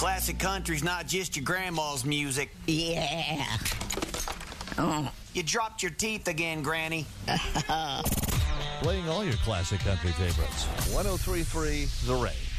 Classic country's not just your grandma's music. Yeah. Oh. You dropped your teeth again, Granny. Playing all your classic country favorites. 103.3 The Rage.